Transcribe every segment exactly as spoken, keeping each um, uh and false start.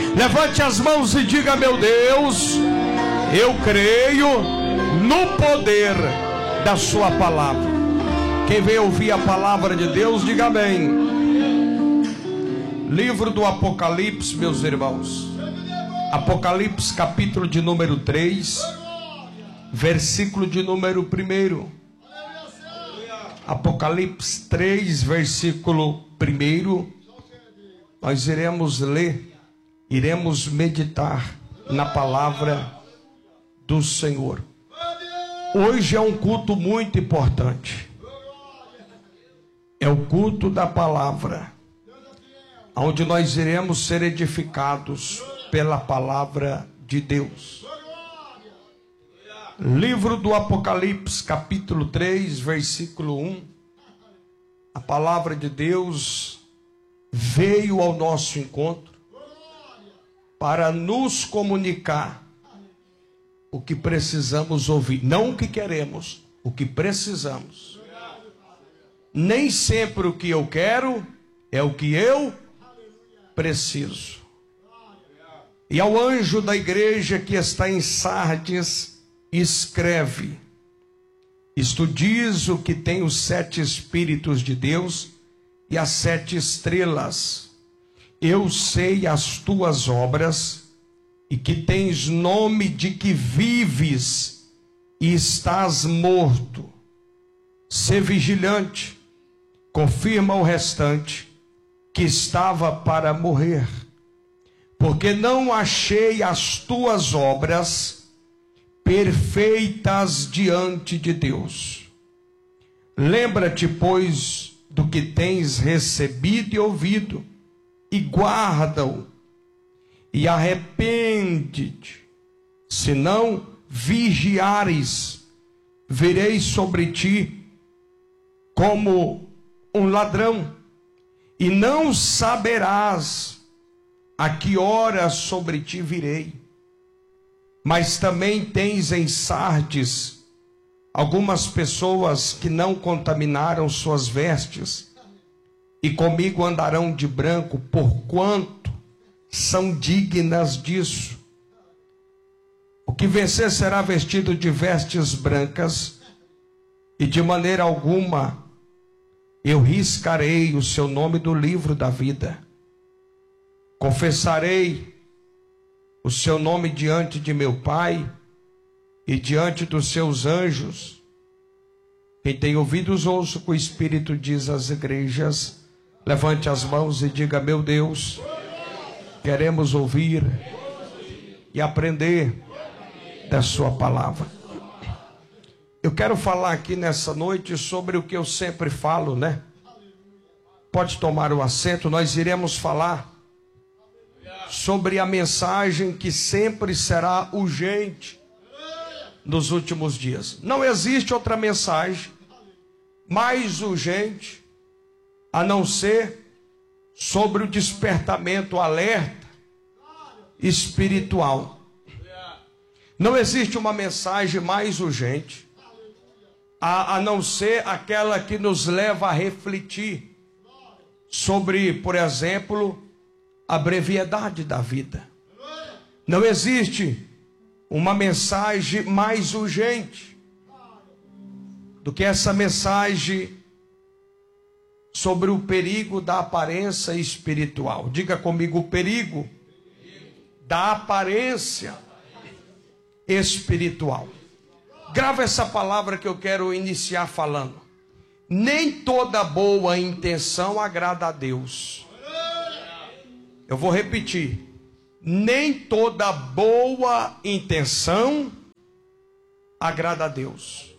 Levante as mãos e diga: meu Deus, eu creio no poder da sua palavra. Quem veio ouvir a palavra de Deus, diga amém. Livro do Apocalipse, meus irmãos. Apocalipse, capítulo de número três, versículo de número um. Apocalipse três, versículo um. Nós iremos ler, iremos meditar na palavra do Senhor. Hoje é um culto muito importante. É o culto da palavra, onde nós iremos ser edificados pela palavra de Deus. Livro do Apocalipse, capítulo três, versículo um. A palavra de Deus veio ao nosso encontro para nos comunicar o que precisamos ouvir. Não o que queremos, o que precisamos. Nem sempre o que eu quero é o que eu preciso. E ao anjo da igreja que está em Sardes, escreve: isto diz o que tem os sete Espíritos de Deus e as sete estrelas. Eu sei as tuas obras, e que tens nome de que vives e estás morto. Sê vigilante, confirma o restante, que estava para morrer. Porque não achei as tuas obras perfeitas diante de Deus. Lembra-te, pois, do que tens recebido e ouvido, e guarda-o, e arrepende-te. Se não vigiares, virei sobre ti como um ladrão, e não saberás a que hora sobre ti virei. Mas também tens em Sardes algumas pessoas que não contaminaram suas vestes, e comigo andarão de branco, porquanto são dignas disso. O que vencer será vestido de vestes brancas, e de maneira alguma eu riscarei o seu nome do livro da vida. Confessarei o seu nome diante de meu Pai e diante dos seus anjos. Quem tem ouvidos, ouça o que o Espírito diz às igrejas. Levante as mãos e diga: meu Deus, queremos ouvir e aprender da sua palavra. Eu quero falar aqui nessa noite sobre o que eu sempre falo, né? Pode tomar o assento. Nós iremos falar sobre a mensagem que sempre será urgente nos últimos dias. Não existe outra mensagem mais urgente a não ser sobre o despertamento, o alerta espiritual. Não existe uma mensagem mais urgente a, a não ser aquela que nos leva a refletir sobre, por exemplo, a brevidade da vida. Não existe uma mensagem mais urgente do que essa mensagem sobre o perigo da aparência espiritual. Diga comigo: o perigo da aparência espiritual. Grava essa palavra que eu quero iniciar falando. Nem toda boa intenção agrada a Deus. Eu vou repetir. Nem toda boa intenção agrada a Deus.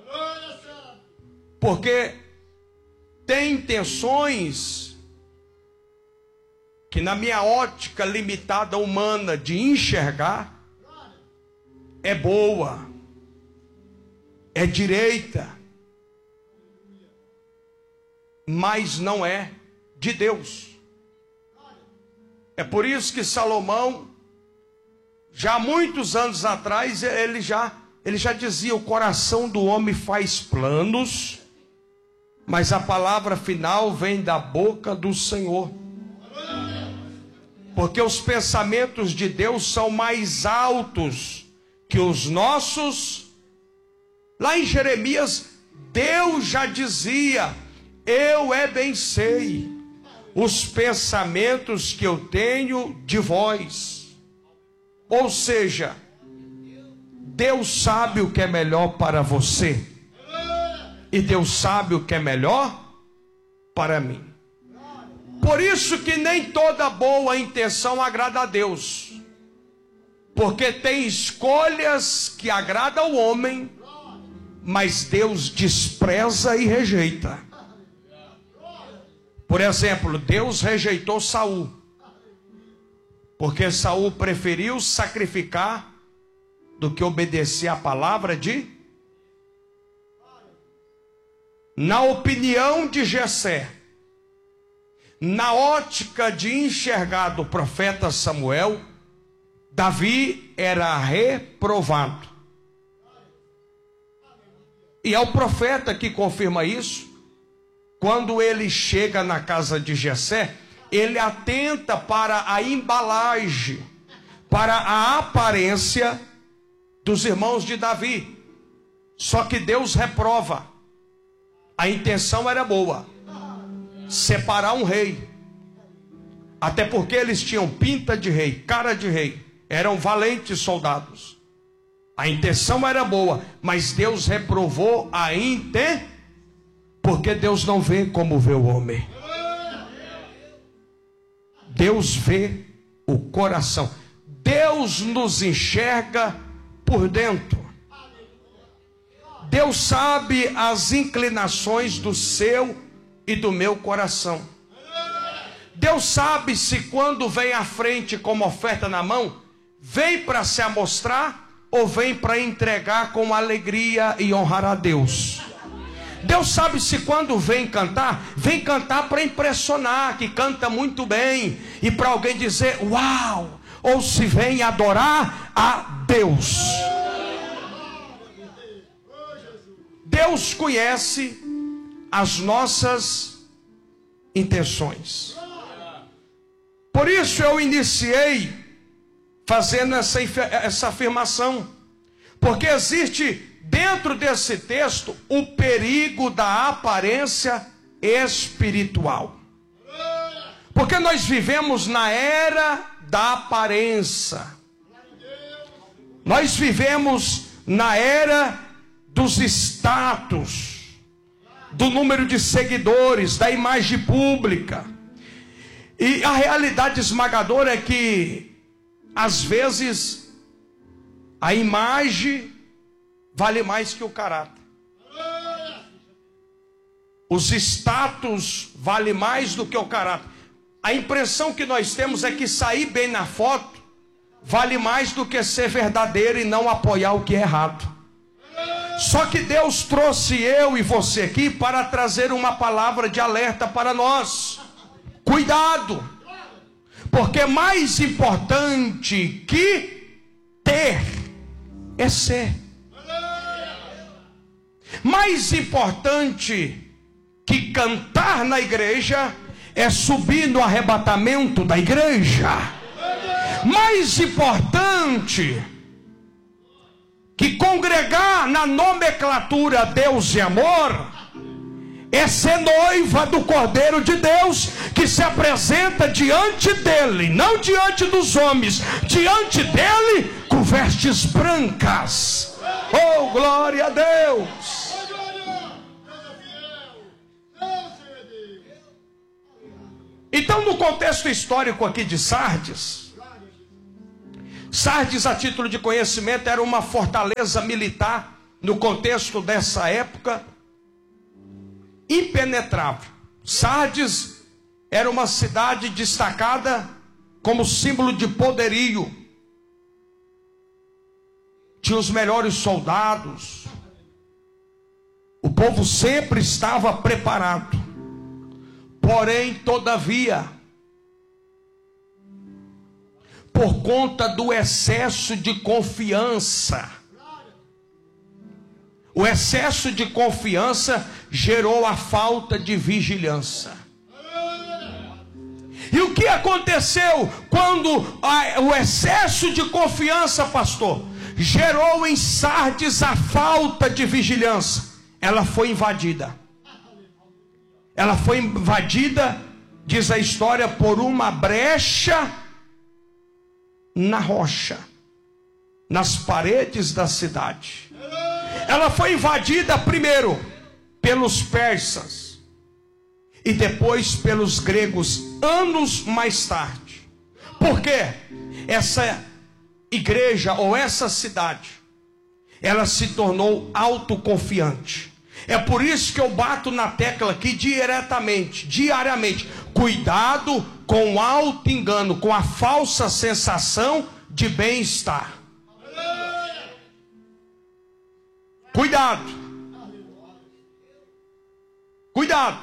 Porque tem intenções que, na minha ótica limitada humana de enxergar, é boa, é direita, mas não é de Deus. É por isso que Salomão, já há muitos anos atrás, ele já, ele já dizia: o coração do homem faz planos, mas a palavra final vem da boca do Senhor. Porque os pensamentos de Deus são mais altos que os nossos. Lá em Jeremias, Deus já dizia: eu é bem sei os pensamentos que eu tenho de vós. Ou seja, Deus sabe o que é melhor para você. E Deus sabe o que é melhor para mim. Por isso que nem toda boa intenção agrada a Deus. Porque tem escolhas que agradam ao homem, mas Deus despreza e rejeita. Por exemplo, Deus rejeitou Saul, porque Saul preferiu sacrificar do que obedecer à palavra de... Na opinião de Jessé, na ótica de enxergar do profeta Samuel, Davi era reprovado. E é o profeta que confirma isso. Quando ele chega na casa de Jessé, ele atenta para a embalagem, para a aparência dos irmãos de Davi. Só que Deus reprova. A intenção era boa, separar um rei. Até porque eles tinham pinta de rei, cara de rei. Eram valentes soldados. A intenção era boa, mas Deus reprovou a intenção. Porque Deus não vê como vê o homem. Deus vê o coração. Deus nos enxerga por dentro. Deus sabe as inclinações do seu e do meu coração. Deus sabe se quando vem à frente como oferta na mão, vem para se amostrar ou vem para entregar com alegria e honrar a Deus. Deus sabe se quando vem cantar, vem cantar para impressionar, que canta muito bem, e para alguém dizer uau, ou se vem adorar a Deus. Deus conhece as nossas intenções. Por isso eu iniciei fazendo essa, essa afirmação, porque existe dentro desse texto o perigo da aparência espiritual. Porque nós vivemos na era da aparência. Nós vivemos na era dos status, do número de seguidores, da imagem pública. E a realidade esmagadora é que, às vezes, a imagem vale mais que o caráter. Os status vale mais do que o caráter. A impressão que nós temos é que sair bem na foto vale mais do que ser verdadeiro e não apoiar o que é errado. Só que Deus trouxe eu e você aqui para trazer uma palavra de alerta para nós. Cuidado, porque mais importante que ter é ser. Mais importante que cantar na igreja é subir no arrebatamento da igreja. Mais importante que congregar na nomenclatura Deus e amor é ser noiva do Cordeiro de Deus, que se apresenta diante dele, não diante dos homens, diante dele com vestes brancas. Oh, glória a Deus! Então, no contexto histórico aqui de Sardes, Sardes, a título de conhecimento, era uma fortaleza militar, no contexto dessa época, impenetrável. Sardes era uma cidade destacada como símbolo de poderio. Tinha os melhores soldados. O povo sempre estava preparado. Porém, todavia, por conta do excesso de confiança, o excesso de confiança gerou a falta de vigilância. E o que aconteceu quando a, o excesso de confiança, pastor, gerou em Sardes a falta de vigilância? Ela foi invadida. Ela foi invadida, diz a história, por uma brecha na rocha, nas paredes da cidade. Ela foi invadida primeiro pelos persas e depois pelos gregos, anos mais tarde. Por quê? Essa igreja ou essa cidade, ela se tornou autoconfiante. É por isso que eu bato na tecla aqui diretamente, diariamente. Cuidado com o auto-engano, com a falsa sensação de bem-estar. Cuidado. Cuidado.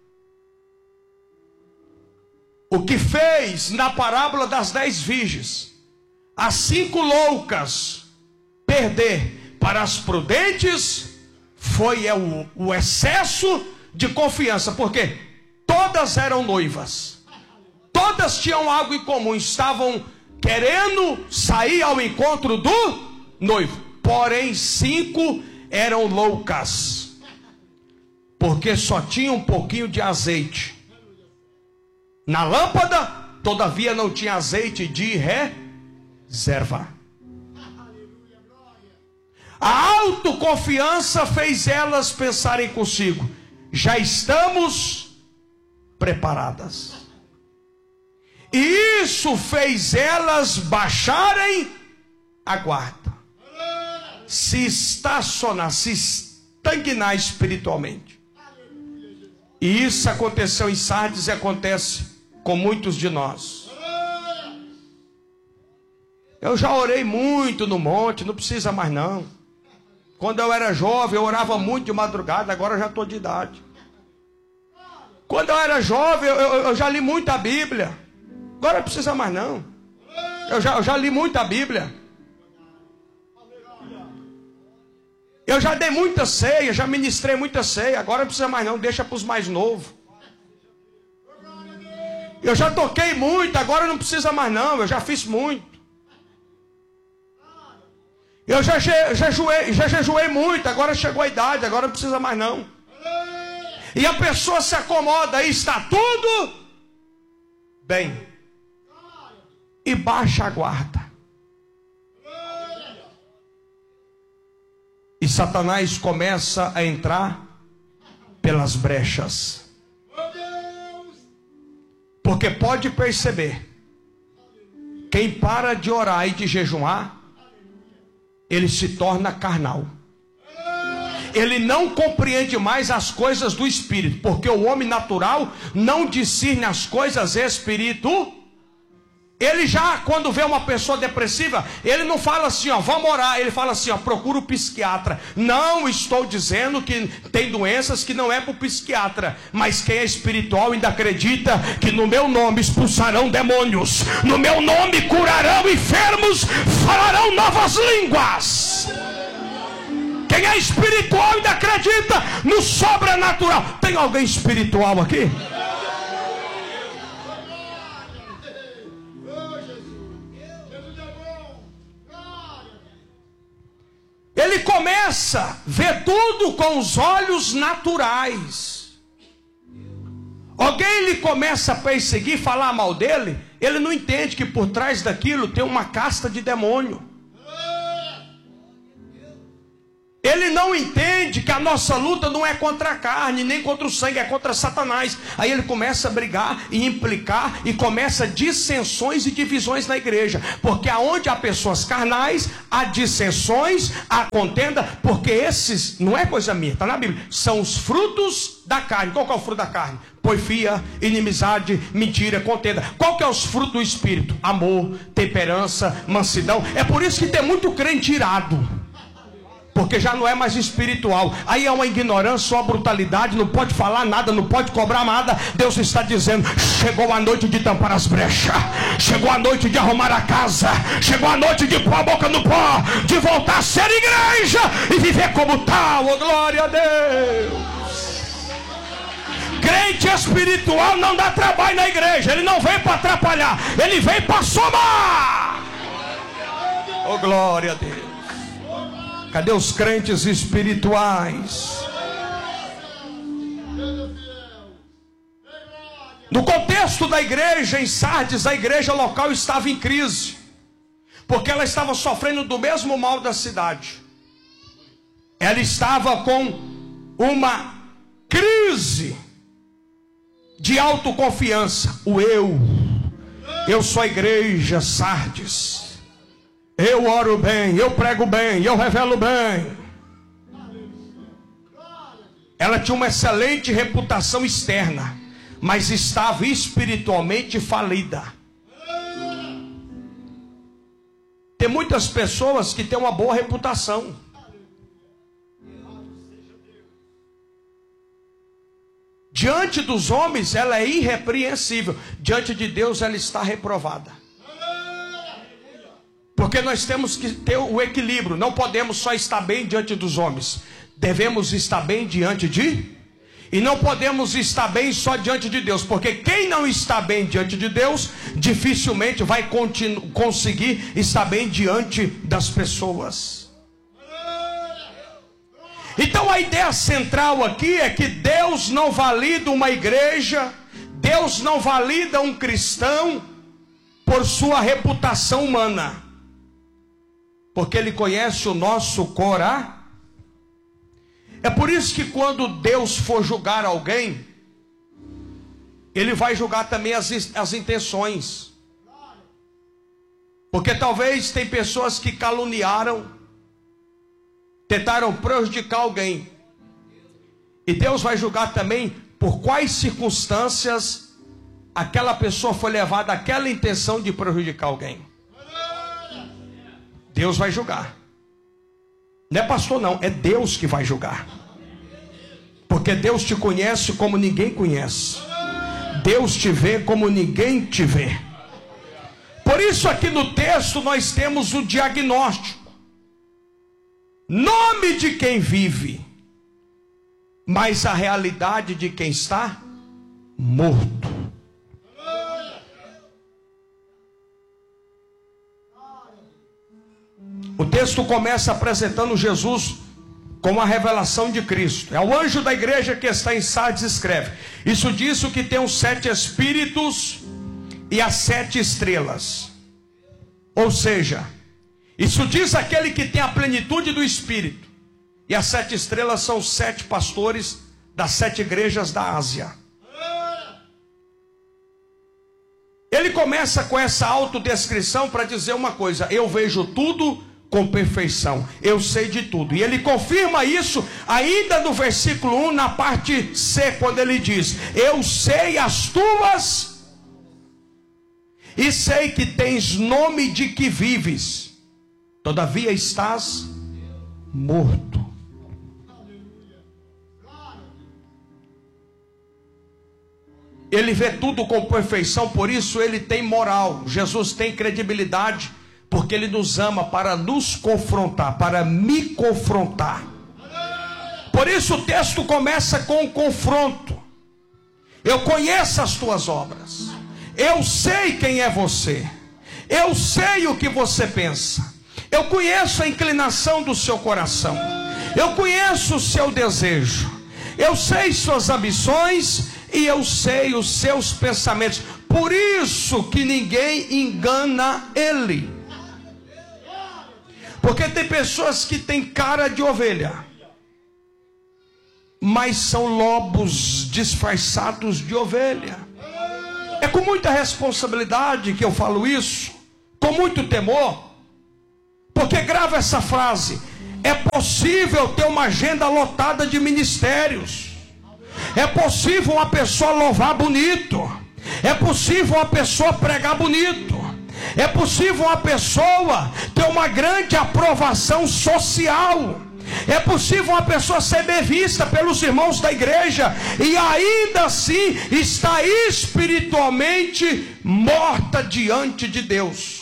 O que fez na parábola das dez virgens as cinco loucas perder para as prudentes foi o, o excesso de confiança. Porque todas eram noivas, todas tinham algo em comum, estavam querendo sair ao encontro do noivo. Porém cinco eram loucas, porque só tinha um pouquinho de azeite na lâmpada, todavia não tinha azeite de reserva. A autoconfiança fez elas pensarem consigo: já estamos preparadas. E isso fez elas baixarem a guarda, se estacionar, se estagnar espiritualmente. E isso aconteceu em Sardes e acontece com muitos de nós. Eu já orei muito no monte, não precisa mais não. Quando eu era jovem, eu orava muito de madrugada, agora eu já estou de idade. Quando eu era jovem, eu, eu, eu já li muito a Bíblia, agora não precisa mais não. Eu já, eu já li muito a Bíblia. Eu já dei muita ceia, já ministrei muita ceia, agora não precisa mais não, deixa para os mais novos. Eu já toquei muito, agora não precisa mais não, eu já fiz muito. Eu já jejuei, já jejuei muito, agora chegou a idade, agora não precisa mais não. E a pessoa se acomoda, aí está tudo bem, e baixa a guarda. E Satanás começa a entrar pelas brechas. Porque pode perceber, quem para de orar e de jejuar, ele se torna carnal. Ele não compreende mais as coisas do Espírito, porque o homem natural não discerne as coisas espirituais. Ele já, quando vê uma pessoa depressiva, ele não fala assim, ó, vamos orar. Ele fala assim, ó, procura o psiquiatra. Não estou dizendo que tem doenças que não é para o psiquiatra, mas quem é espiritual ainda acredita que no meu nome expulsarão demônios, no meu nome curarão enfermos, falarão novas línguas. Quem é espiritual ainda acredita no sobrenatural. Tem alguém espiritual aqui? Ele começa a ver tudo com os olhos naturais. Alguém lhe começa a perseguir, falar mal dele, ele não entende que por trás daquilo tem uma casta de demônio. Ele não entende que a nossa luta não é contra a carne, nem contra o sangue, é contra Satanás. Aí ele começa a brigar e implicar, e começa dissensões e divisões na igreja. Porque aonde há pessoas carnais, há dissensões, há contenda. Porque esses, não é coisa minha, está na Bíblia, são os frutos da carne. Qual que é o fruto da carne? Porfia, inimizade, mentira, contenda. Qual que é os frutos do Espírito? Amor, temperança, mansidão. É por isso que tem muito crente irado, porque já não é mais espiritual. Aí é uma ignorância, uma brutalidade, não pode falar nada, não pode cobrar nada. Deus está dizendo, chegou a noite de tampar as brechas, chegou a noite de arrumar a casa, chegou a noite de pôr a boca no pó, de voltar a ser igreja e viver como tal. Oh, glória a Deus. Crente espiritual não dá trabalho na igreja. Ele não vem para atrapalhar, ele vem para somar. Oh, glória a Deus. Cadê os crentes espirituais? No contexto da igreja em Sardes, a igreja local estava em crise, porque ela estava sofrendo do mesmo mal da cidade. Ela estava com uma crise de autoconfiança. O eu, eu sou a igreja Sardes, eu oro bem, eu prego bem, eu revelo bem. Ela tinha uma excelente reputação externa, mas estava espiritualmente falida. Tem muitas pessoas que têm uma boa reputação, diante dos homens ela é irrepreensível, diante de Deus ela está reprovada. Porque nós temos que ter o equilíbrio. Não podemos só estar bem diante dos homens, devemos estar bem diante de... E não podemos estar bem só diante de Deus, porque quem não está bem diante de Deus dificilmente vai conseguir estar bem diante das pessoas. Então a ideia central aqui é que Deus não valida uma igreja, Deus não valida um cristão por sua reputação humana, porque Ele conhece o nosso coração. É por isso que quando Deus for julgar alguém, Ele vai julgar também as, as intenções. Porque talvez tem pessoas que caluniaram, tentaram prejudicar alguém, e Deus vai julgar também por quais circunstâncias aquela pessoa foi levada àquela intenção de prejudicar alguém. Deus vai julgar. Não é pastor não, é Deus que vai julgar. Porque Deus te conhece como ninguém conhece. Deus te vê como ninguém te vê. Por isso aqui no texto nós temos o diagnóstico. Nome de quem vive, mas a realidade de quem está morto. O texto começa apresentando Jesus com a revelação de Cristo. É o anjo da igreja que está em Sardes escreve: isso diz o que tem os sete espíritos e as sete estrelas. Ou seja, isso diz aquele que tem a plenitude do Espírito. E as sete estrelas são os sete pastores das sete igrejas da Ásia. Ele começa com essa autodescrição para dizer uma coisa: eu vejo tudo com perfeição, eu sei de tudo. E ele confirma isso ainda no versículo um, na parte C, quando ele diz: eu sei as tuas, e sei que tens nome de que vives, todavia estás morto. Ele vê tudo com perfeição, por isso ele tem moral. Jesus tem credibilidade, porque Ele nos ama para nos confrontar, para me confrontar. Por isso o texto começa com um confronto. Eu conheço as tuas obras, eu sei quem é você, eu sei o que você pensa, eu conheço a inclinação do seu coração, eu conheço o seu desejo, eu sei suas ambições e eu sei os seus pensamentos. Por isso que ninguém engana Ele. Porque tem pessoas que têm cara de ovelha, mas são lobos disfarçados de ovelha. É com muita responsabilidade que eu falo isso, com muito temor, porque grava essa frase: é possível ter uma agenda lotada de ministérios, é possível uma pessoa louvar bonito, é possível uma pessoa pregar bonito, é possível uma pessoa ter uma grande aprovação social, é possível uma pessoa ser bem vista pelos irmãos da igreja e ainda assim está espiritualmente morta diante de Deus.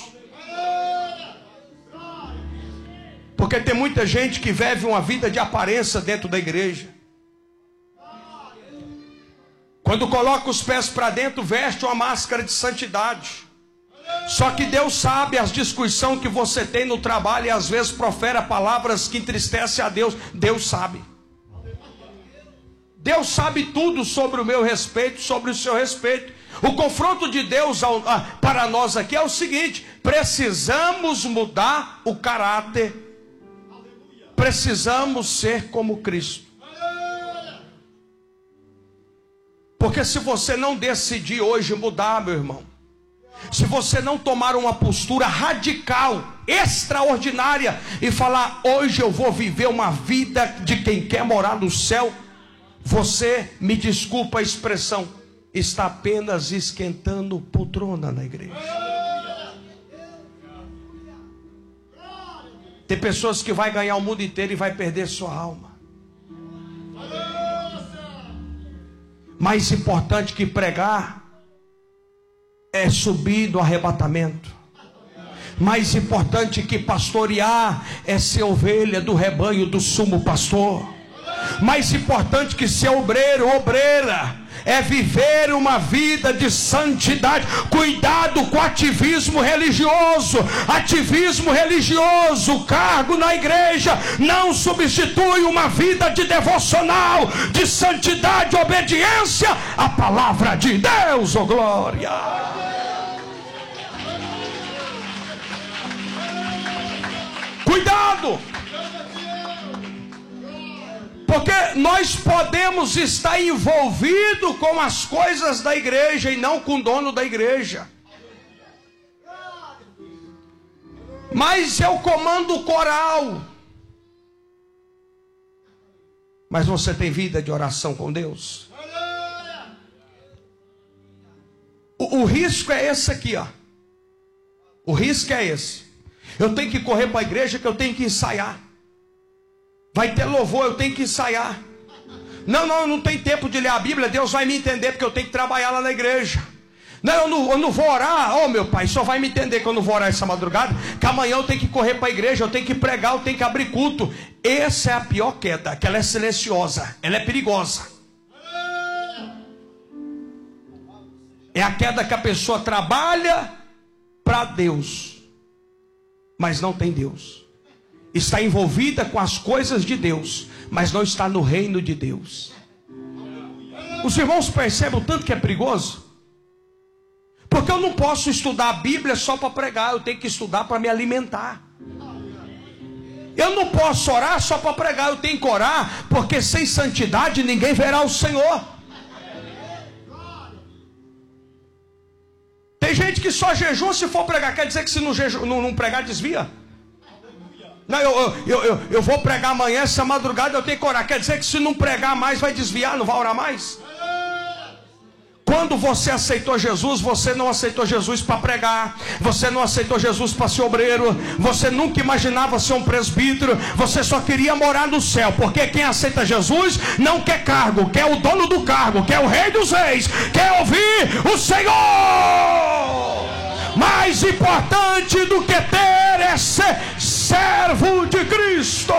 Porque tem muita gente que vive uma vida de aparência dentro da igreja. Quando coloca os pés para dentro, veste uma máscara de santidade. Só que Deus sabe as discussões que você tem no trabalho e às vezes profere palavras que entristecem a Deus. Deus sabe. Deus sabe tudo sobre o meu respeito, sobre o seu respeito. O confronto de Deus ao, a, para nós aqui é o seguinte: precisamos mudar o caráter. Precisamos ser como Cristo. Porque se você não decidir hoje mudar, meu irmão, se você não tomar uma postura radical, extraordinária, e falar: hoje eu vou viver uma vida de quem quer morar no céu, você, me desculpa a expressão, está apenas esquentando poltrona na igreja. Tem pessoas que vai ganhar o mundo inteiro e vai perder sua alma. Mais importante que pregar é subir do arrebatamento. Mais importante que pastorear é ser ovelha do rebanho do sumo pastor. Mais importante que ser obreiro, obreira, é viver uma vida de santidade. Cuidado com o ativismo religioso. Ativismo religioso, cargo na igreja, não substitui uma vida de devocional, de santidade, obediência à palavra de Deus. Oh glória! Cuidado! Porque nós podemos estar envolvidos com as coisas da igreja e não com o dono da igreja. Mas eu comando o coral. Mas você tem vida de oração com Deus? O, o risco é esse aqui, ó. O risco é esse. Eu tenho que correr para a igreja, que eu tenho que ensaiar. Vai ter louvor, eu tenho que ensaiar. Não, não, não tem tempo de ler a Bíblia. Deus vai me entender porque eu tenho que trabalhar lá na igreja. Não, eu não, eu não vou orar. Oh meu pai, só vai me entender que eu não vou orar essa madrugada, que amanhã eu tenho que correr para a igreja, eu tenho que pregar, eu tenho que abrir culto. Essa é a pior queda, que ela é silenciosa, ela é perigosa. É a queda que a pessoa trabalha para Deus, mas não tem Deus. Está envolvida com as coisas de Deus, mas não está no reino de Deus. Os irmãos percebem o tanto que é perigoso? Porque eu não posso estudar a Bíblia só para pregar, eu tenho que estudar para me alimentar. Eu não posso orar só para pregar, eu tenho que orar, porque sem santidade ninguém verá o Senhor. Tem gente que só jejua se for pregar. Quer dizer que se não, jeju, não, não pregar desvia? Não, eu, eu, eu, eu vou pregar amanhã, essa madrugada eu tenho que orar. Quer dizer que se não pregar mais vai desviar, não vai orar mais? Quando você aceitou Jesus, você não aceitou Jesus para pregar, você não aceitou Jesus para ser obreiro, você nunca imaginava ser um presbítero, você só queria morar no céu, porque quem aceita Jesus não quer cargo, quer o dono do cargo, quer o rei dos reis, quer ouvir o Senhor. Mais importante do que ter é ser servo de Cristo.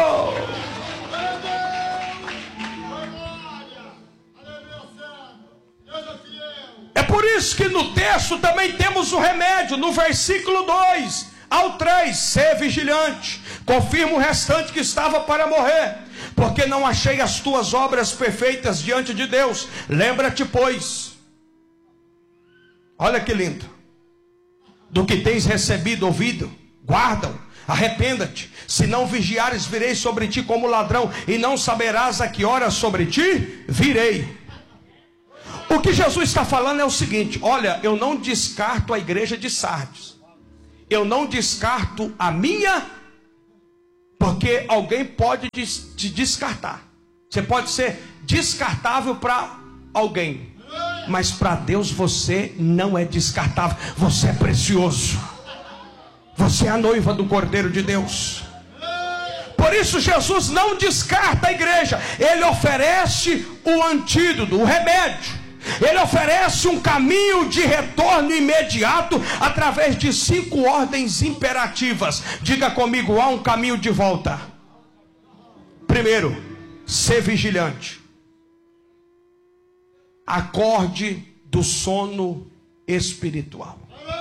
É por isso que no texto também temos o remédio, no versículo dois ao três, ser vigilante, confirma o restante que estava para morrer, porque não achei as tuas obras perfeitas diante de Deus. Lembra-te, pois, olha que lindo, do que tens recebido, ouvido, guarda-o, arrependa-te, se não vigiares, virei sobre ti como ladrão, e não saberás a que hora sobre ti virei. O que Jesus está falando é o seguinte: olha, eu não descarto a igreja de Sardes, eu não descarto a minha, porque alguém pode te descartar. Você pode ser descartável para alguém, mas para Deus você não é descartável. Você é precioso, você é a noiva do Cordeiro de Deus. Por isso Jesus não descarta a igreja, Ele oferece o antídoto, o remédio. Ele oferece um caminho de retorno imediato através de cinco ordens imperativas. Diga comigo, há um caminho de volta. Primeiro, ser vigilante. acorde do sono espiritual.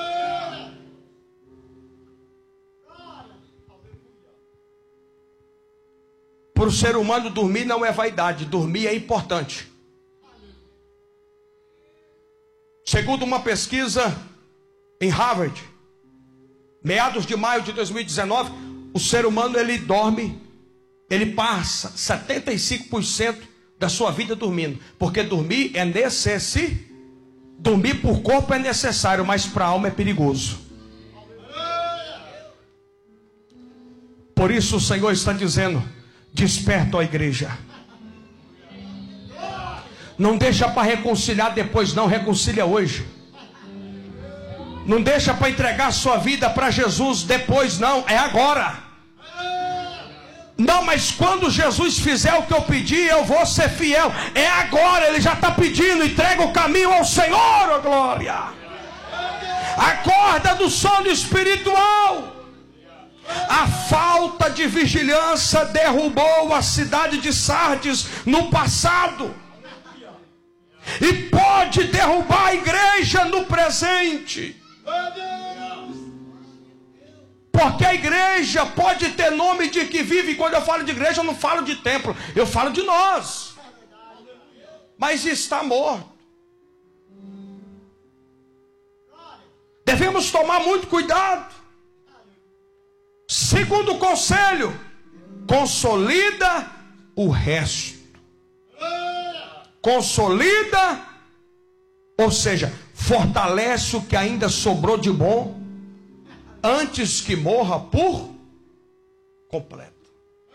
Para o ser humano, dormir não é vaidade, dormir é importante. Segundo uma pesquisa em Harvard, meados de maio de dois mil e dezenove, o ser humano ele dorme, ele passa setenta e cinco por cento da sua vida dormindo, porque dormir é necessário, dormir por corpo é necessário, mas para a alma é perigoso. Por isso o Senhor está dizendo: desperta, ó igreja. Não deixa para reconciliar depois, não, reconcilia hoje. Não deixa para entregar sua vida para Jesus depois, não, é agora. Não, mas quando Jesus fizer o que eu pedi, eu vou ser fiel. É agora, Ele já está pedindo. Entrega o caminho ao Senhor, ó glória. Acorda do sono espiritual. A falta de vigilância derrubou a cidade de Sardes no passado, e pode derrubar a igreja no presente. Porque a igreja pode ter nome de que vive. Quando eu falo de igreja, eu não falo de templo, eu falo de nós. Mas está morto. Devemos tomar muito cuidado. Segundo conselho, consolida o resto. Consolida, ou seja, fortalece o que ainda sobrou de bom, antes que morra por completo.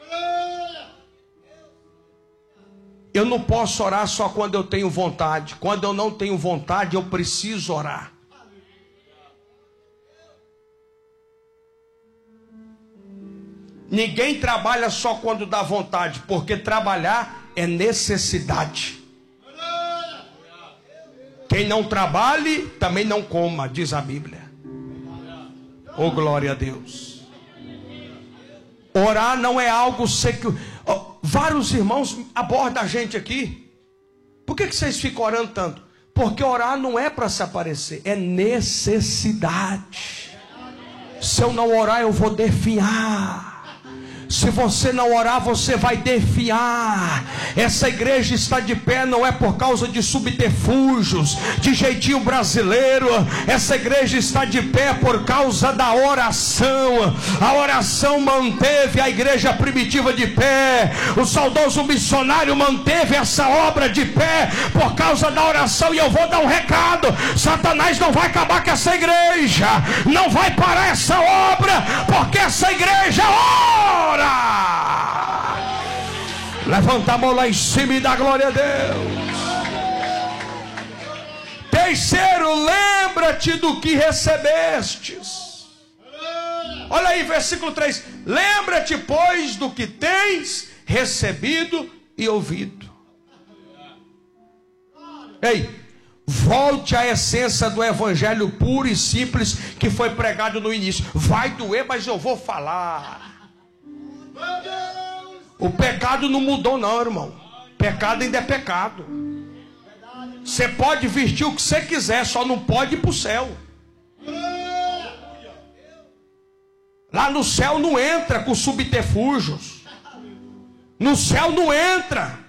Eu não posso orar só quando eu tenho vontade. Quando eu não tenho vontade, eu preciso orar. Ninguém trabalha só quando dá vontade, porque trabalhar é necessidade. Quem não trabalhe, também não coma, diz a Bíblia. Oh, glória a Deus. Orar não é algo secu... oh, vários irmãos abordam a gente aqui. Por que, que vocês ficam orando tanto? Porque orar não é para se aparecer, é necessidade. Se eu não orar, eu vou definhar. Se você não orar, você vai definhar. Essa igreja está de pé não é por causa de subterfúgios, de jeitinho brasileiro. Essa igreja está de pé por causa da oração. A oração manteve a igreja primitiva de pé. O saudoso missionário manteve essa obra de pé por causa da oração. E eu vou dar um recado: Satanás não vai acabar com essa igreja, não vai parar essa obra, porque essa igreja ora. Levanta a mão lá em cima e dá glória a Deus. Terceiro, lembra-te do que recebestes. Olha aí, versículo três. Lembra-te, pois, do que tens recebido e ouvido. Ei, volte à essência do evangelho puro e simples que foi pregado no início. Vai doer, mas eu vou falar. O pecado não mudou não, irmão. Pecado ainda é pecado. Você pode vestir o que você quiser, só não pode ir para o céu. Lá no céu não entra com subterfúgios. No céu não entra.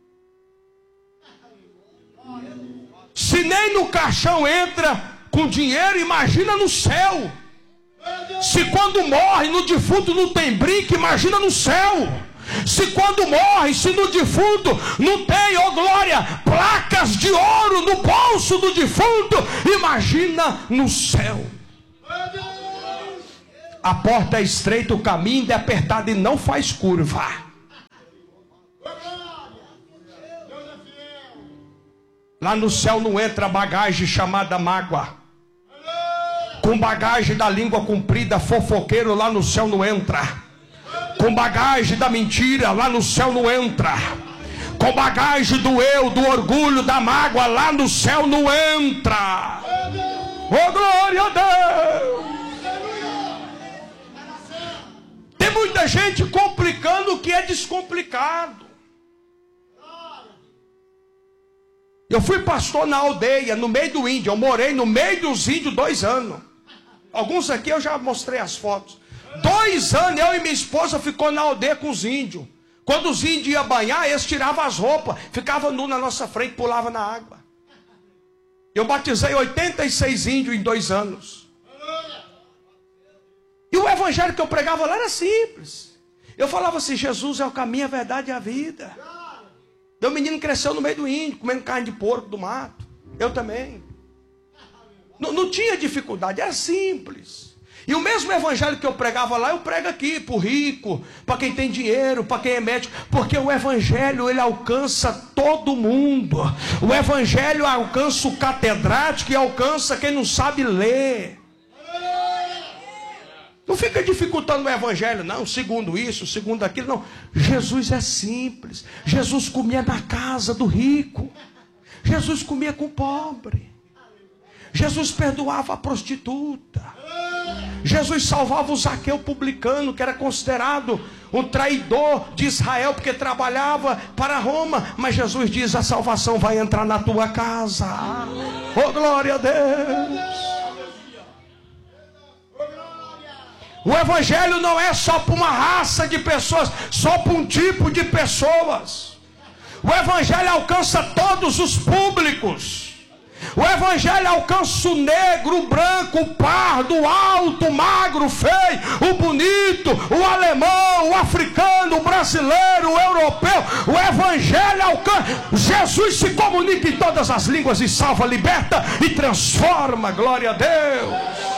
Se nem no caixão entra com dinheiro, imagina no céu. Se quando morre no defunto não tem brinco, imagina no céu. Se quando morre, se no defunto não tem, ó glória, placas de ouro no bolso do defunto, imagina no céu. A porta é estreita, o caminho é apertado e não faz curva. Lá no céu não entra bagagem chamada mágoa. Com bagagem da língua comprida, fofoqueiro, lá no céu não entra. Com bagagem da mentira, lá no céu não entra. Com bagagem do eu, do orgulho, da mágoa, lá no céu não entra. Oh, glória a Deus! Tem muita gente complicando o que é descomplicado. Eu fui pastor na aldeia, no meio do índio. Eu morei no meio dos índios dois anos. Alguns aqui eu já mostrei as fotos. Dois anos eu e minha esposa ficou na aldeia com os índios. Quando os índios iam banhar, eles tiravam as roupas, ficavam nu na nossa frente, pulavam na água. Eu batizei oitenta e seis índios em dois anos. E o evangelho que eu pregava lá era simples. Eu falava assim: Jesus é o caminho, a verdade e a vida. Meu menino cresceu no meio do índio, comendo carne de porco do mato. Eu também. Não, não tinha dificuldade, era simples. E o mesmo evangelho que eu pregava lá, eu prego aqui, para o rico, para quem tem dinheiro, para quem é médico. Porque o evangelho, ele alcança todo mundo. O evangelho alcança o catedrático e alcança quem não sabe ler. Não fica dificultando o evangelho, não, segundo isso, segundo aquilo, não. Jesus é simples. Jesus comia na casa do rico. Jesus comia com o pobre. Jesus perdoava a prostituta. Jesus salvava o Zaqueu publicano, que era considerado um traidor de Israel, porque trabalhava para Roma. Mas Jesus diz: a salvação vai entrar na tua casa. Oh, glória a Deus! O evangelho não é só para uma raça de pessoas, só para um tipo de pessoas. O evangelho alcança todos os públicos. O evangelho alcança o negro, o branco, o pardo, o alto, o magro, o feio, o bonito, o alemão, o africano, o brasileiro, o europeu. O evangelho alcança. Jesus se comunica em todas as línguas e salva, liberta e transforma. Glória a Deus.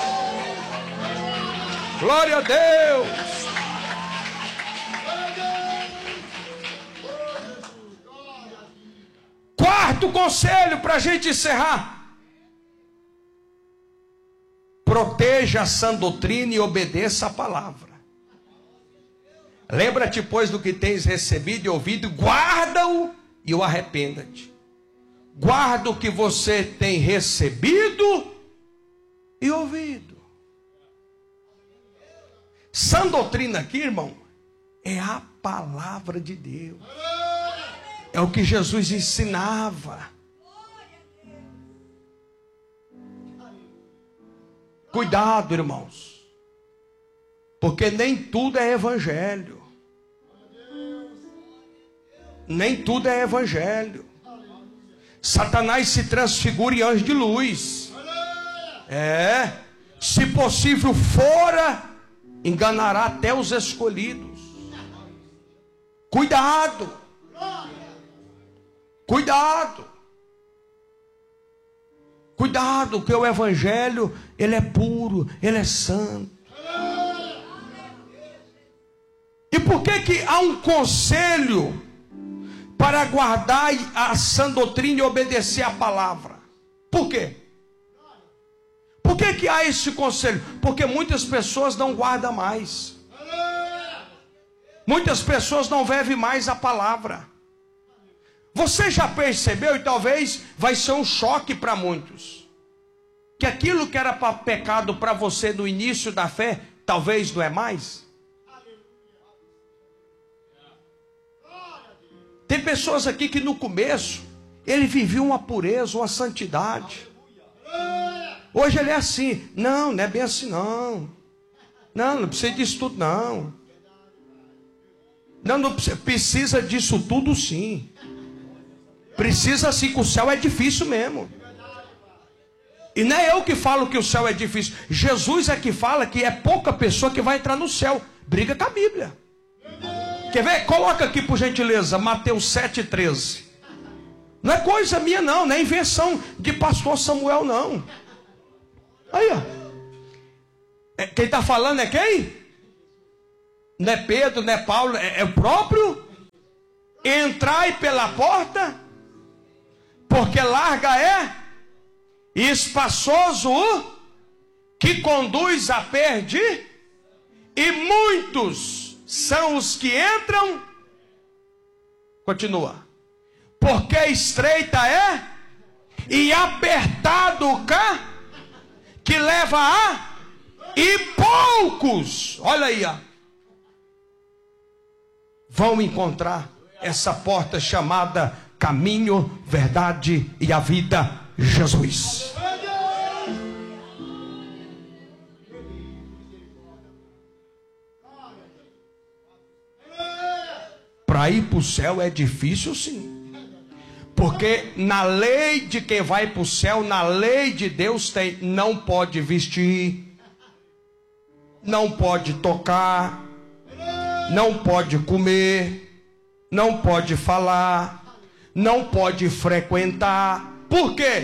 Glória a Deus. Quarto conselho para a gente encerrar: proteja a sã doutrina e obedeça a palavra. Lembra-te, pois, do que tens recebido e ouvido, guarda-o e o arrependa-te. Guarda o que você tem recebido e ouvido. Sã doutrina aqui, irmão, é a palavra de Deus. É o que Jesus ensinava. Cuidado, irmãos, porque nem tudo é evangelho. Nem tudo é evangelho. Satanás se transfigura em anjo de luz. É, se possível fora, enganará até os escolhidos. Cuidado. Cuidado. Cuidado, que o evangelho, ele é puro, ele é santo. E por que que há um conselho para guardar a sã doutrina e obedecer a palavra? Por quê? Por que que há esse conselho? Porque muitas pessoas não guardam mais. Muitas pessoas não vivem mais a palavra. Você já percebeu, e talvez vai ser um choque para muitos, que aquilo que era pra pecado para você no início da fé, talvez não é mais? Tem pessoas aqui que no começo, ele vivia uma pureza, uma santidade. Hoje ele é assim. Não, não é bem assim não. Não, não precisa disso tudo não. Não, não precisa, precisa disso tudo sim. Precisa sim, que o céu é difícil mesmo. E não é eu que falo que o céu é difícil. Jesus é que fala que é pouca pessoa que vai entrar no céu. Briga com a Bíblia. Quer ver? Coloca aqui por gentileza Mateus sete, treze. Não é coisa minha não, não é invenção de pastor Samuel não. Aí ó, é, quem está falando é quem? Não é Pedro, não é Paulo, é, é o próprio. Entrai pela porta, porque larga é e espaçoso o que conduz a perder, e muitos são os que entram. Continua. Porque estreita é e apertado o cá que leva a, e poucos, olha aí, ó, vão encontrar essa porta chamada caminho, verdade e a vida, Jesus. Para ir para o céu é difícil, sim. Porque na lei de quem vai para o céu, na lei de Deus tem, não pode vestir, não pode tocar, não pode comer, não pode falar, não pode frequentar. Por quê?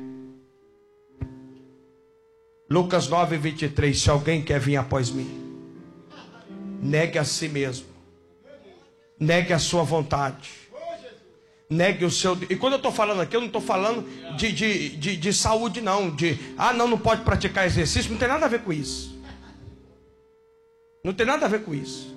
Lucas nove, vinte e três. Se alguém quer vir após mim, negue a si mesmo, negue a sua vontade, negue o seu... E quando eu estou falando aqui, eu não estou falando de, de, de, de saúde não, de, ah não, não pode praticar exercício. Não tem nada a ver com isso. Não tem nada a ver com isso.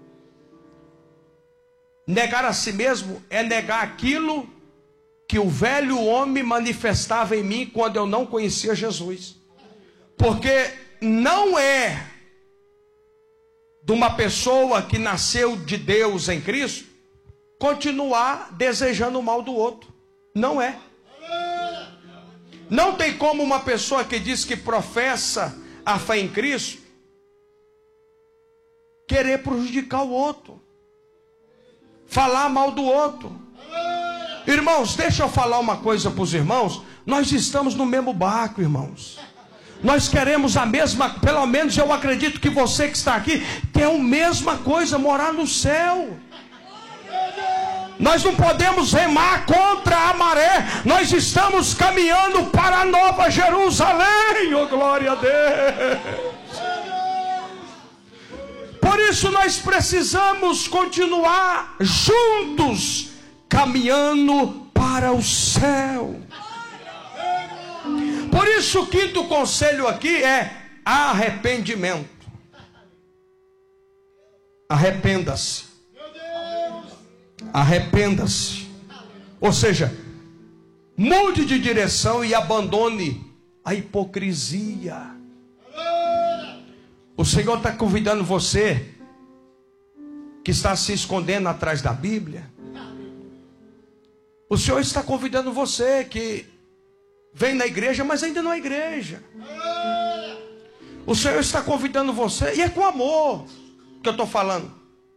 Negar a si mesmo é negar aquilo que o velho homem manifestava em mim quando eu não conhecia Jesus. Porque não é de uma pessoa que nasceu de Deus em Cristo continuar desejando o mal do outro. Não é. Não tem como uma pessoa que diz que professa a fé em Cristo querer prejudicar o outro, falar mal do outro. Irmãos, deixa eu falar uma coisa para os irmãos. Nós estamos no mesmo barco, irmãos. Nós queremos a mesma, pelo menos eu acredito que você que está aqui quer a mesma coisa, morar no céu. Nós não podemos remar contra a maré. Nós estamos caminhando para a Nova Jerusalém. Oh, glória a Deus. Por isso nós precisamos continuar juntos, caminhando para o céu. Por isso o quinto conselho aqui é arrependimento. Arrependa-se. Arrependa-se. Ou seja, mude de direção e abandone a hipocrisia. O Senhor está convidando você que está se escondendo atrás da Bíblia. O Senhor está convidando você que vem na igreja, mas ainda não é igreja. O Senhor está convidando você, e é com amor que eu estou falando,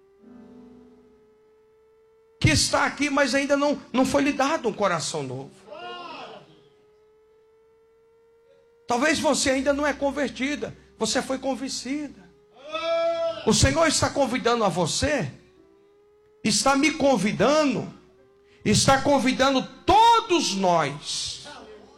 que está aqui, mas ainda não, não foi lhe dado um coração novo. Talvez você ainda não é convertida, você foi convencida. O Senhor está convidando a você, está me convidando, está convidando todos nós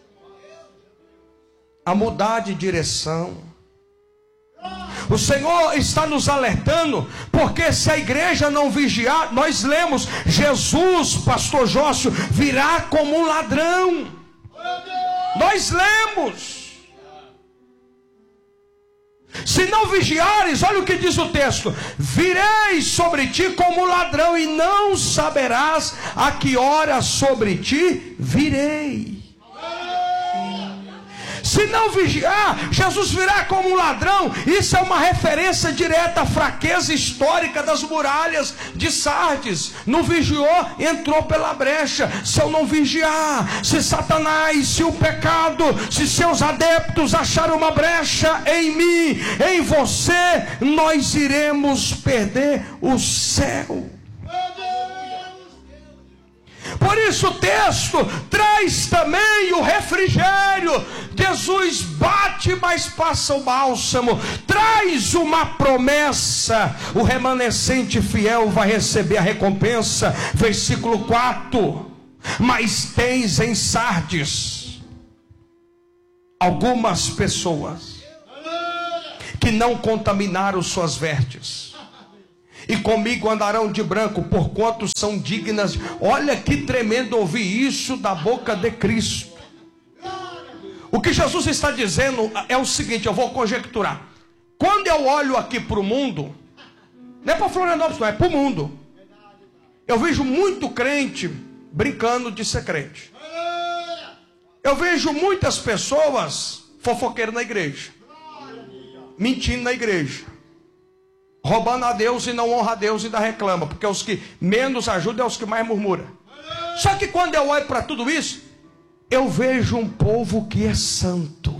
a mudar de direção. O Senhor está nos alertando, porque se a igreja não vigiar, nós lemos, Jesus, pastor Jócio, virá como um ladrão. Nós lemos. Se não vigiares, olha o que diz o texto: virei sobre ti como ladrão, e não saberás a que hora sobre ti virei. Se não vigiar, Jesus virá como um ladrão. Isso é uma referência direta à fraqueza histórica das muralhas de Sardes. Não vigiou, entrou pela brecha. Se eu não vigiar, se Satanás, se o pecado, se seus adeptos acharem uma brecha em mim, em você, nós iremos perder o céu. Por isso o texto traz também o refrigério. Jesus bate, mas passa o bálsamo. Traz uma promessa. O remanescente fiel vai receber a recompensa. Versículo quatro. Mas tens em Sardes algumas pessoas que não contaminaram suas vestes, e comigo andarão de branco, porquanto são dignas. Olha que tremendo ouvir isso da boca de Cristo. O que Jesus está dizendo é o seguinte, eu vou conjecturar. Quando eu olho aqui para o mundo, não é para Florianópolis, não, é para o mundo. Eu vejo muito crente brincando de ser crente. Eu vejo muitas pessoas fofoqueiras na igreja, mentindo na igreja, roubando a Deus e não honra a Deus e ainda reclama, porque os que menos ajudam é os que mais murmuram. Só que quando eu olho para tudo isso, eu vejo um povo que é santo.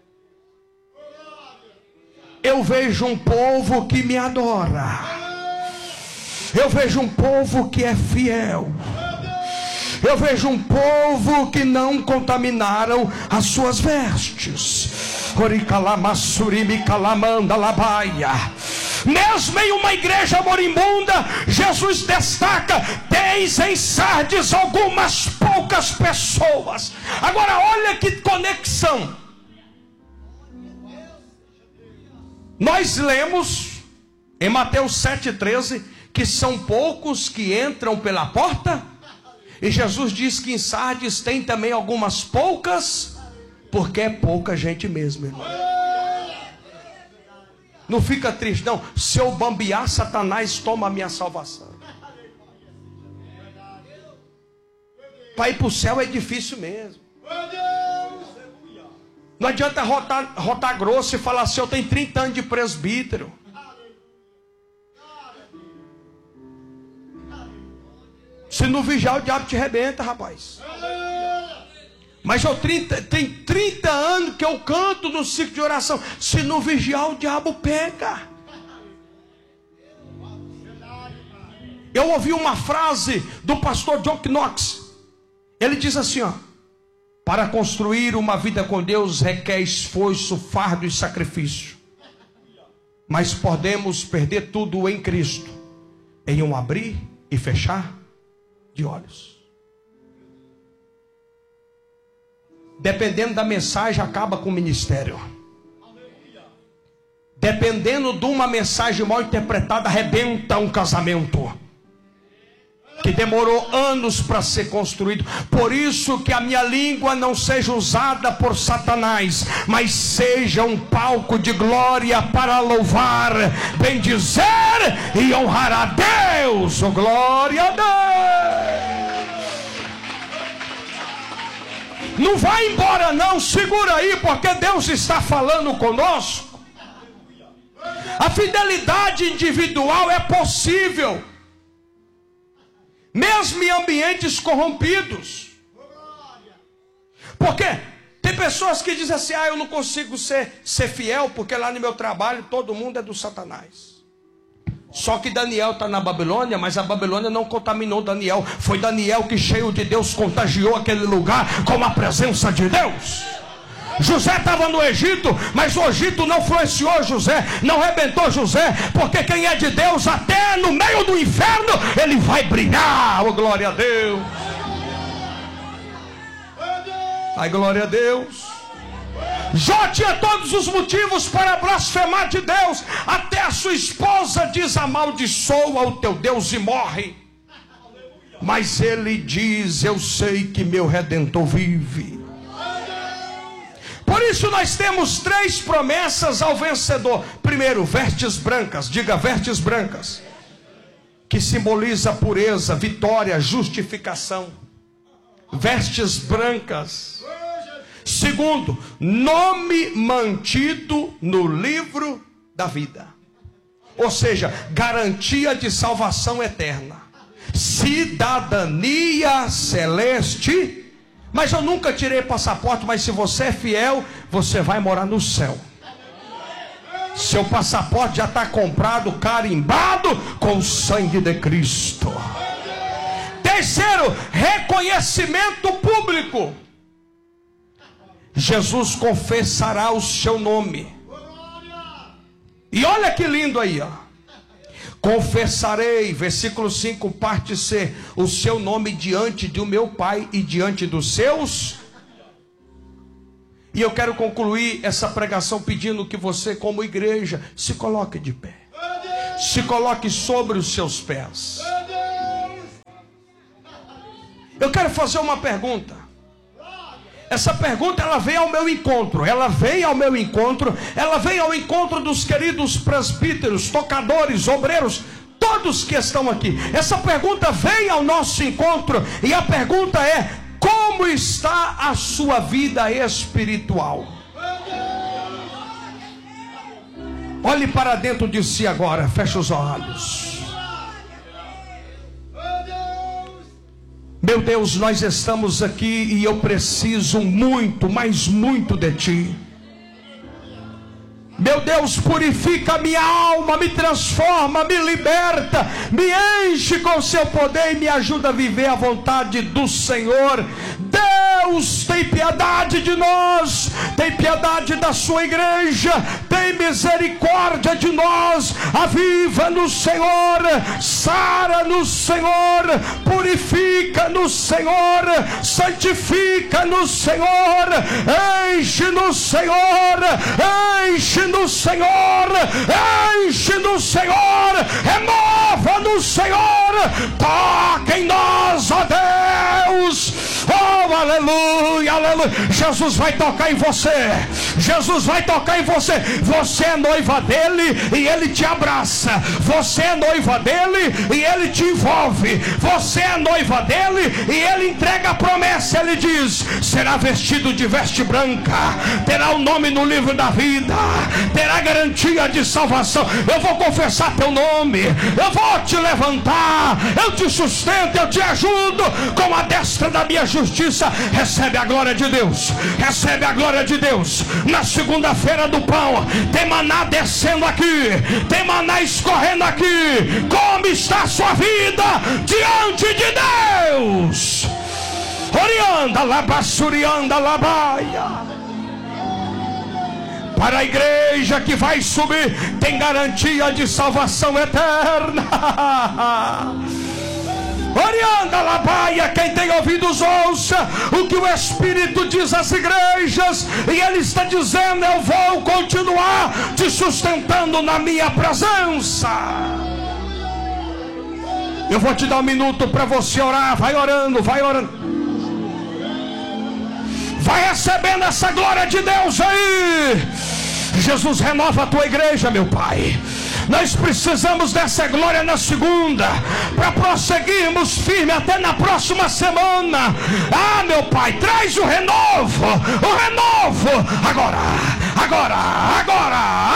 Eu vejo um povo que me adora. Eu vejo um povo que é fiel. Eu vejo um povo que não contaminaram as suas vestes. Mesmo em uma igreja moribunda, Jesus destaca: tens em Sardes algumas poucas pessoas. Agora olha que conexão. Nós lemos em Mateus sete, treze que são poucos que entram pela porta, e Jesus diz que em Sardes tem também algumas poucas, porque é pouca gente mesmo, irmão. Não fica triste não. Se eu bambear, Satanás toma a minha salvação. Para ir para o céu é difícil mesmo. Não adianta rotar, rotar grosso e falar assim: eu tenho trinta anos de presbítero. Se não vigiar, o diabo te arrebenta, rapaz. Mas eu trinta, tem trinta anos que eu canto no ciclo de oração. Se não vigiar, o diabo pega. Eu ouvi uma frase do pastor John Knox. Ele diz assim, ó: para construir uma vida com Deus requer esforço, fardo e sacrifício. Mas podemos perder tudo em Cristo em um abrir e fechar de olhos. Dependendo da mensagem, acaba com o ministério. Dependendo de uma mensagem mal interpretada, arrebenta um casamento que demorou anos para ser construído. Por isso que a minha língua não seja usada por Satanás, mas seja um palco de glória para louvar, bendizer e honrar a Deus. Oh, glória a Deus. Não vai embora não, segura aí, porque Deus está falando conosco. A fidelidade individual é possível, mesmo em ambientes corrompidos. Porque tem pessoas que dizem assim: ah, eu não consigo ser, ser fiel, porque lá no meu trabalho todo mundo é do Satanás. Só que Daniel está na Babilônia, mas a Babilônia não contaminou Daniel. Foi Daniel que, cheio de Deus, contagiou aquele lugar com a presença de Deus. José estava no Egito, mas o Egito não influenciou José, não arrebentou José, porque quem é de Deus, até no meio do inferno, ele vai brilhar. Oh, glória a Deus. Ai, glória a Deus. Jó tinha todos os motivos para blasfemar de Deus. Até a sua esposa diz: amaldiçoa o teu Deus e morre. Mas ele diz: eu sei que meu Redentor vive. Por isso nós temos três promessas ao vencedor. Primeiro, vestes brancas. Diga: vestes brancas, que simboliza pureza, vitória, justificação. Vestes brancas. Segundo, nome mantido no livro da vida. Ou seja, garantia de salvação eterna, cidadania celeste. Mas eu nunca tirei passaporte, mas se você é fiel, você vai morar no céu. Seu passaporte já está comprado, carimbado com o sangue de Cristo. Terceiro, reconhecimento público. Jesus confessará o seu nome. E olha que lindo aí, ó. Confessarei, versículo cinco, parte C, o seu nome diante do meu Pai e diante dos seus. E eu quero concluir essa pregação pedindo que você, como igreja, se coloque de pé. Se coloque sobre os seus pés. Eu quero fazer uma pergunta. Essa pergunta, ela vem ao meu encontro. Ela vem ao meu encontro. Ela vem ao encontro dos queridos presbíteros, tocadores, obreiros, todos que estão aqui. Essa pergunta vem ao nosso encontro. E a pergunta é: como está a sua vida espiritual? Olhe para dentro de si agora. Feche os olhos. Meu Deus, nós estamos aqui e eu preciso muito, mas muito de Ti. Meu Deus, purifica a minha alma, me transforma, me liberta, me enche com o Seu poder e me ajuda a viver a vontade do Senhor. Deus, tem piedade de nós, tem piedade da Sua igreja, tem misericórdia de nós, aviva-nos, Senhor, sara-nos, Senhor, purifica-nos, Senhor, santifica-nos, Senhor, enche-nos, Senhor, enche-nos, Senhor, enche-nos, Senhor, remova-nos, Senhor, toca em nós, ó Deus, oh, aleluia, aleluia. Jesus vai tocar em você, Jesus vai tocar em você. Você é noiva dele e ele te abraça, você é noiva dele e ele te envolve, você é noiva dele e ele entrega a promessa. Ele diz: será vestido de veste branca, terá o nome no livro da vida, terá garantia de salvação. Eu vou confessar teu nome, eu vou te levantar, eu te sustento, eu te ajudo com a destra da minha justiça. Recebe a glória de Deus, recebe a glória de Deus. Na segunda-feira do pão tem maná descendo aqui, tem maná escorrendo aqui. Como está a sua vida diante de Deus? Orianda labassurianda labaia. Para a igreja que vai subir, tem garantia de salvação eterna. Orianda labaia. Quem tem ouvidos ouça o que o Espírito diz às igrejas. E ele está dizendo: eu vou continuar te sustentando na minha presença. Eu vou te dar um minuto para você orar. Vai orando, vai orando, vai recebendo essa glória de Deus aí. Jesus, renova a tua igreja, meu Pai. Nós precisamos dessa glória na segunda, para prosseguirmos firme até na próxima semana. Ah, meu Pai, traz o renovo, o renovo, agora, agora, agora,